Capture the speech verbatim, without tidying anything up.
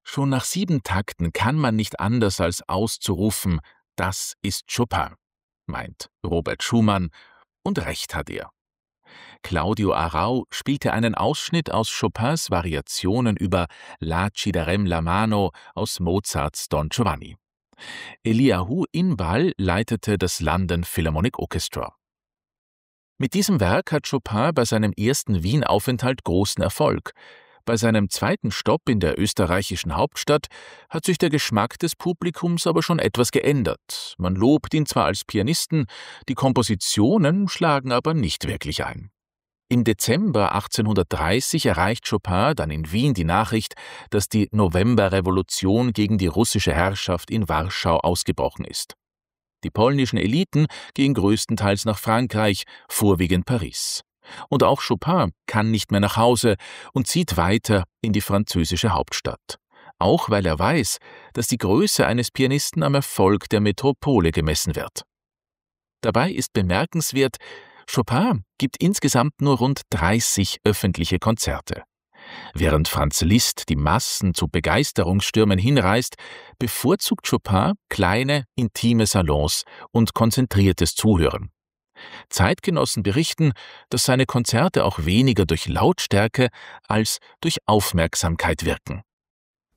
Schon nach sieben Takten kann man nicht anders als auszurufen, das ist Chopin, meint Robert Schumann, und recht hat er. Claudio Arrau spielte einen Ausschnitt aus Chopins Variationen über La ci darem la mano aus Mozarts Don Giovanni. Eliahu Inbal leitete das London Philharmonic Orchestra. Mit diesem Werk hat Chopin bei seinem ersten Wien-Aufenthalt großen Erfolg. Bei seinem zweiten Stopp in der österreichischen Hauptstadt hat sich der Geschmack des Publikums aber schon etwas geändert. Man lobt ihn zwar als Pianisten, die Kompositionen schlagen aber nicht wirklich ein. Im Dezember achtzehnhundertdreißig erreicht Chopin dann in Wien die Nachricht, dass die Novemberrevolution gegen die russische Herrschaft in Warschau ausgebrochen ist. Die polnischen Eliten gehen größtenteils nach Frankreich, vorwiegend Paris. Und auch Chopin kann nicht mehr nach Hause und zieht weiter in die französische Hauptstadt. Auch weil er weiß, dass die Größe eines Pianisten am Erfolg der Metropole gemessen wird. Dabei ist bemerkenswert, Chopin gibt insgesamt nur rund dreißig öffentliche Konzerte. Während Franz Liszt die Massen zu Begeisterungsstürmen hinreißt, bevorzugt Chopin kleine, intime Salons und konzentriertes Zuhören. Zeitgenossen berichten, dass seine Konzerte auch weniger durch Lautstärke als durch Aufmerksamkeit wirken.